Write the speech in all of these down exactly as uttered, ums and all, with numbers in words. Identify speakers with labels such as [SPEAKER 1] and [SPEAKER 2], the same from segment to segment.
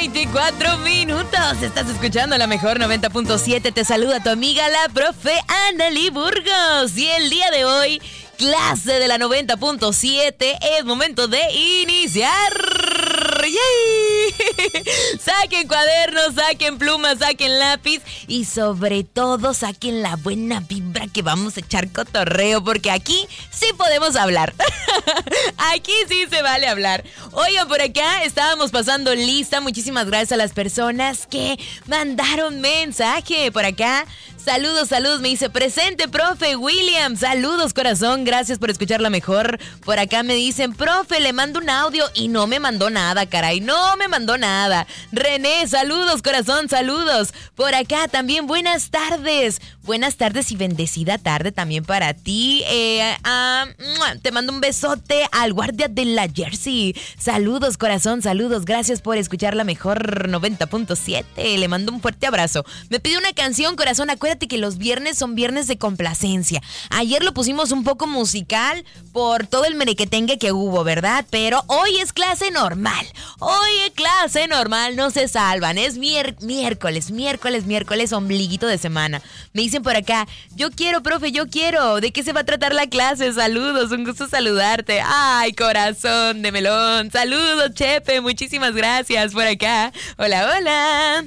[SPEAKER 1] veinticuatro minutos. Estás escuchando la mejor noventa punto siete. Te saluda tu amiga la profe Analí Burgos. Y el día de hoy, clase de la noventa punto siete. Es momento de iniciar. ¡Yay! Saquen cuadernos, saquen plumas, saquen lápiz y sobre todo saquen la buena vibra que vamos a echar cotorreo, porque aquí sí podemos hablar. Aquí sí se vale hablar. Oigan, por acá estábamos pasando lista. Muchísimas gracias a las personas que mandaron mensaje por acá. Saludos, saludos, me dice presente, profe William. Saludos, corazón, gracias por escuchar la mejor. Por acá me dicen, profe, le mando un audio y no me mandó nada, caray, no me mandó nada. René, saludos, corazón, saludos. Por acá también, buenas tardes. Buenas tardes y bendecida tarde también para ti. Eh, uh, te mando un besote al guardia de la Jersey. Saludos, corazón, saludos, gracias por escuchar la mejor noventa punto siete. Le mando un fuerte abrazo. Me pide una canción, corazón, acuérdate que los viernes son viernes de complacencia. Ayer lo pusimos un poco musical por todo el merequetengue que hubo, ¿verdad? Pero hoy es clase normal. Hoy es clase normal, no se salvan. Es mier- miércoles, miércoles, miércoles, ombliguito de semana. Me dicen por acá, yo quiero, profe, yo quiero. ¿De qué se va a tratar la clase? Saludos, un gusto saludarte. Ay, corazón de melón. Saludos, Chepe, muchísimas gracias por acá. Hola, hola.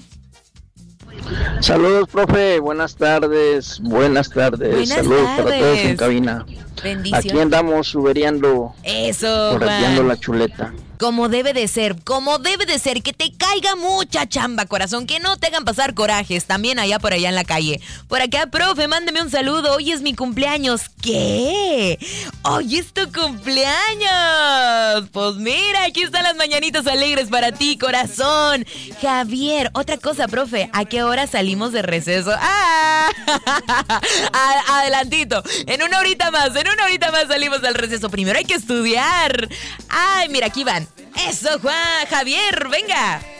[SPEAKER 2] Saludos, profe, buenas tardes, buenas tardes,
[SPEAKER 1] buenas
[SPEAKER 2] saludos
[SPEAKER 1] tardes.
[SPEAKER 2] para todos en cabina.
[SPEAKER 1] Bendiciones.
[SPEAKER 2] Aquí andamos suberiando,
[SPEAKER 1] eso,
[SPEAKER 2] correteando
[SPEAKER 1] Juan.
[SPEAKER 2] la chuleta.
[SPEAKER 1] Como debe de ser, como debe de ser, que te caiga mucha chamba, corazón, que no te hagan pasar corajes, también allá por allá en la calle. Por acá, profe, mándeme un saludo, hoy es mi cumpleaños. ¿Qué? ¡Hoy es tu cumpleaños! Pues mira, aquí están las mañanitas alegres para ti, corazón. Javier, otra cosa, profe, ¿a qué hora salimos de receso? ¡Ah! Adelantito, en una horita más, en una horita más salimos del receso. Primero hay que estudiar. Ay, mira, aquí van. Eso, Juan, Javier, venga.